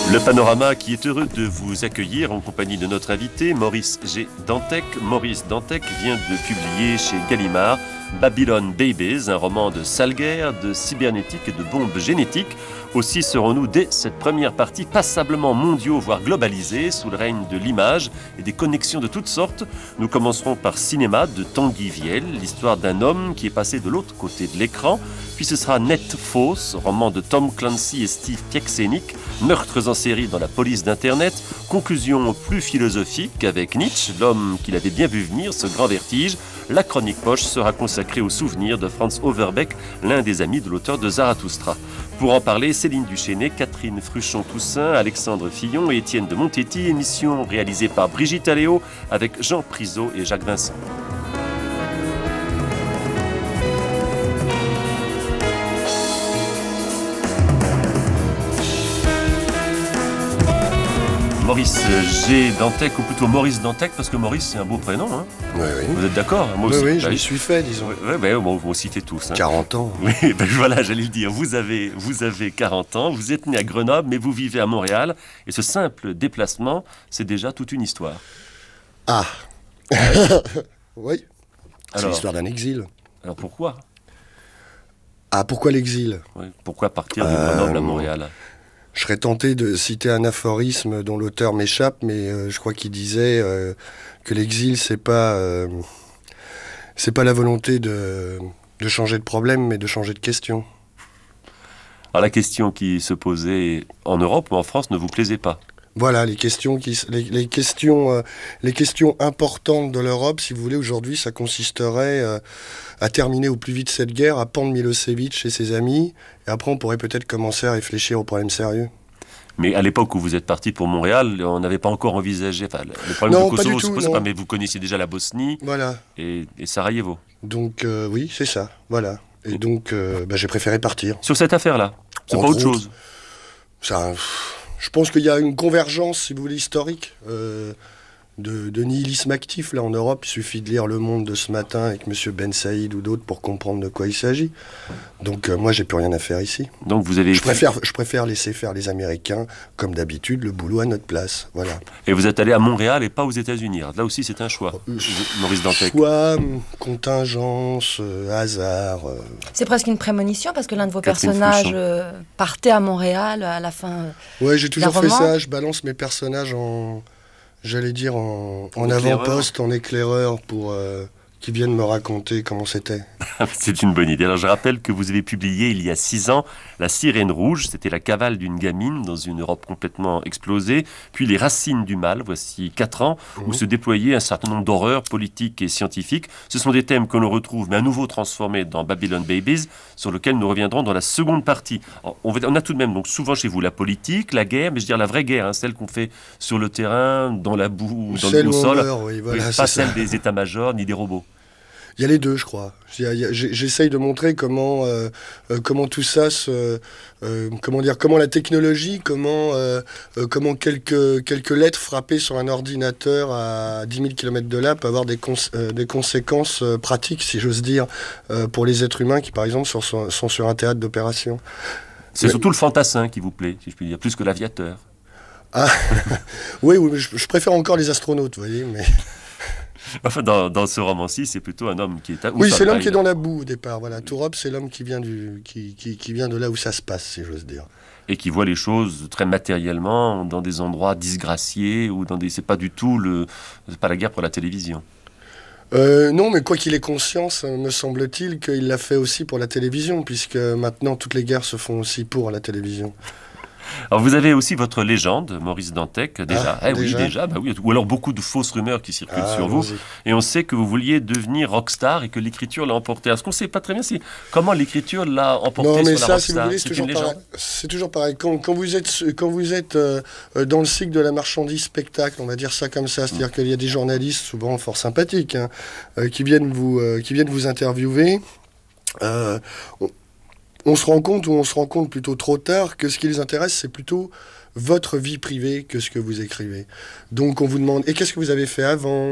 Le Panorama qui est heureux de vous accueillir en compagnie de notre invité Maurice G. Dantec. Maurice Dantec vient de publier chez Gallimard Babylon Babies, un roman de sale guerre, de cybernétique et de bombes génétiques. Aussi serons-nous dès cette première partie passablement mondiaux, voire globalisés, sous le règne de l'image et des connexions de toutes sortes. Nous commencerons par Cinéma de Tanguy Viel, l'histoire d'un homme qui est passé de l'autre côté de l'écran. Puis ce sera Net Fausse, roman de Tom Clancy et Steve Pieksenik, meurtres en série dans la police d'Internet. Conclusion plus philosophique avec Nietzsche, l'homme qu'il avait bien vu venir, ce grand vertige. La chronique poche sera consacrée aux souvenirs de Franz Overbeck, l'un des amis de l'auteur de Zarathustra. Pour en parler, Céline Duchesnay, Catherine Fruchon-Toussaint, Alexandre Fillon et Étienne de Montetti. Émission réalisée par Brigitte Alléo avec Jean Priseau et Jacques Vincent. Maurice G. Dantec, ou plutôt Maurice Dantec, parce que Maurice, c'est un beau prénom. Hein. Oui, oui. Vous êtes d'accord? Moi aussi. Oui, je m'y suis fait, disons. Oui, moi aussi, fait tous. Hein. 40 ans. Oui, voilà, j'allais le dire. Vous avez 40 ans, vous êtes né à Grenoble, mais vous vivez à Montréal. Et ce simple déplacement, c'est déjà toute une histoire. Ah oui, c'est l'histoire d'un exil. Alors pourquoi? Ah, pourquoi l'exil? Oui, pourquoi partir de Grenoble à Montréal? Je serais tenté de citer un aphorisme dont l'auteur m'échappe, mais je crois qu'il disait que l'exil, c'est pas la volonté de changer de problème, mais de changer de question. Alors la question qui se posait en Europe ou en France ne vous plaisait pas? Voilà, les questions importantes de l'Europe, si vous voulez, aujourd'hui, ça consisterait à terminer au plus vite cette guerre, à pendre Milosevic et ses amis, et après on pourrait peut-être commencer à réfléchir aux problèmes sérieux. Mais à l'époque où vous êtes parti pour Montréal, on n'avait pas encore envisagé... Enfin, le problème non, de Kosovo pas se du pose tout, pas, mais vous connaissiez déjà la Bosnie voilà. et Sarajevo. Donc oui, c'est ça, voilà. Et donc j'ai préféré partir. Sur cette affaire-là, c'est pas autre chose. Je pense qu'il y a une convergence, si vous voulez, historique de nihilisme actif là en Europe. Il suffit de lire Le Monde de ce matin avec M. Ben Saïd ou d'autres pour comprendre de quoi il s'agit. Donc moi, j'ai plus rien à faire ici. Donc vous avez... Je préfère laisser faire les Américains, comme d'habitude, le boulot à notre place. Voilà. Et vous êtes allé à Montréal et pas aux États-Unis. Là aussi, c'est un choix, Maurice Dantec. Choix, contingence, hasard. C'est presque une prémonition parce que l'un de vos personnages partait à Montréal à la fin. Ouais, j'ai toujours fait roman. ça. Je balance mes personnages en avant-poste, en éclaireur pour qu'ils viennent me raconter comment c'était. C'est une bonne idée. Alors je rappelle que vous avez publié il y a 6 ans La Sirène Rouge, c'était la cavale d'une gamine dans une Europe complètement explosée, puis Les Racines du Mal, voici 4 ans, où se déployaient un certain nombre d'horreurs politiques et scientifiques. Ce sont des thèmes que l'on retrouve, mais à nouveau transformés dans Babylon Babies, sur lesquels nous reviendrons dans la seconde partie. Alors, on a tout de même, donc souvent chez vous, la politique, la guerre, mais je veux dire la vraie guerre, celle qu'on fait sur le terrain, dans la boue, dans le sol, oui, voilà, pas celle des états-majors ni des robots. Il y a les deux, je crois. J'essaye de montrer comment tout ça comment la technologie, comment quelques lettres frappées sur un ordinateur à 10 000 km de là peut avoir des conséquences pratiques, si j'ose dire, pour les êtres humains qui, par exemple, sont sur un théâtre d'opération. C'est surtout le fantassin qui vous plaît, si je puis dire, plus que l'aviateur. Ah, oui, je préfère encore les astronautes, vous voyez, mais... Enfin, dans ce roman-ci, c'est plutôt un homme qui est... Oui, c'est l'homme qui est dans la boue au départ. Voilà. Tourop, c'est l'homme qui vient de là où ça se passe, si j'ose dire. Et qui voit les choses très matériellement, dans des endroits disgraciés, ou dans des... C'est pas du tout c'est pas la guerre pour la télévision. Non, mais quoi qu'il ait conscience, me semble-t-il qu'il l'a fait aussi pour la télévision, puisque maintenant, toutes les guerres se font aussi pour la télévision. Alors vous avez aussi votre légende, Maurice Dantec, déjà. Déjà. Oui. Ou alors beaucoup de fausses rumeurs qui circulent sur vous. Et on sait que vous vouliez devenir rockstar et que l'écriture l'a emporté. Alors, ce qu'on ne sait pas très bien, c'est comment l'écriture l'a emporté sur la rockstar. Si vous voulez, c'est toujours pareil. Quand vous êtes dans le cycle de la marchandise spectacle, on va dire ça comme ça, c'est-à-dire qu'il y a des journalistes, souvent fort sympathiques, qui viennent vous interviewer. On se rend compte plutôt trop tard que ce qui les intéresse, c'est plutôt votre vie privée que ce que vous écrivez. Donc on vous demande, et qu'est-ce que vous avez fait avant ?